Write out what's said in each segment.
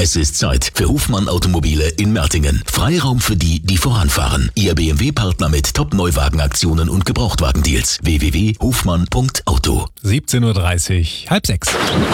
Es ist Zeit für Hofmann Automobile in Mertingen. Freiraum für die, die voranfahren. Ihr BMW-Partner mit Top-Neuwagenaktionen und Gebrauchtwagendeals. www.hofmann.auto. 17:30 Uhr, halb sechs.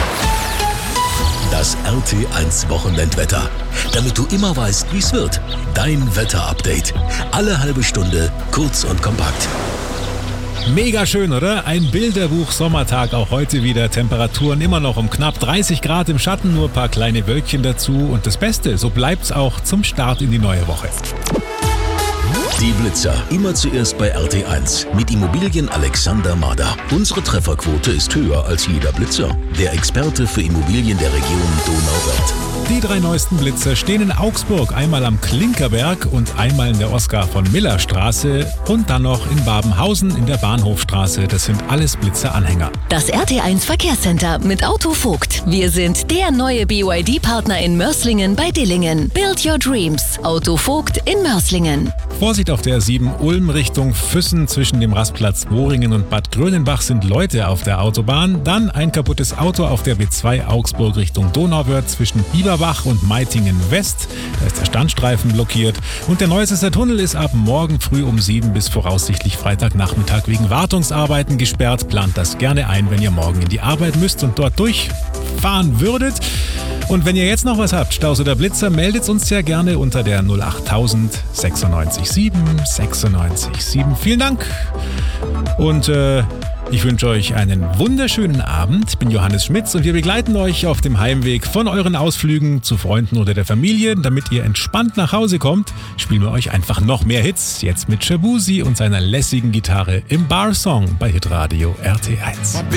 Das RT1 Wochenendwetter. Damit du immer weißt, wie es wird. Dein Wetterupdate. Alle halbe Stunde, kurz und kompakt. Mega schön, oder? Ein Bilderbuch-Sommertag auch heute wieder. Temperaturen immer noch um knapp 30 Grad im Schatten, nur ein paar kleine Wölkchen dazu. Und das Beste, so bleibt's auch zum Start in die neue Woche. Die Blitzer. Immer zuerst bei RT1 mit Immobilien Alexander Mader. Unsere Trefferquote ist höher als jeder Blitzer. Der Experte für Immobilien der Region Donauwörth. Die 3 neuesten Blitzer stehen in Augsburg, einmal am Klinkerberg und einmal in der Oskar von Miller Straße und dann noch in Babenhausen in der Bahnhofstraße. Das sind alles Blitzer-Anhänger. Das RT1 Verkehrscenter mit Autovogt. Wir sind der neue BYD-Partner in Mörslingen bei Dillingen. Build your dreams. Autovogt in Mörslingen. Vorsicht auf der 7 Ulm Richtung Füssen. Zwischen dem Rastplatz Bohringen und Bad Grönenbach sind Leute auf der Autobahn. Dann ein kaputtes Auto auf der B2 Augsburg Richtung Donauwörth zwischen Bieberbach und Meitingen West. Da ist der Standstreifen blockiert. Und der Neußesser Tunnel ist ab morgen früh um 7 bis voraussichtlich Freitagnachmittag wegen Wartungsarbeiten gesperrt. Plant das gerne ein, wenn ihr morgen in die Arbeit müsst und dort durchfahren würdet. Und wenn ihr jetzt noch was habt, Staus oder Blitzer, meldet uns sehr gerne unter der 08000 96 7 96 7. Vielen Dank und ich wünsche euch einen wunderschönen Abend. Ich bin Johannes Schmitz und wir begleiten euch auf dem Heimweg von euren Ausflügen zu Freunden oder der Familie. Damit ihr entspannt nach Hause kommt, spielen wir euch einfach noch mehr Hits. Jetzt mit Shabuzi und seiner lässigen Gitarre im Bar-Song bei Hitradio RT1.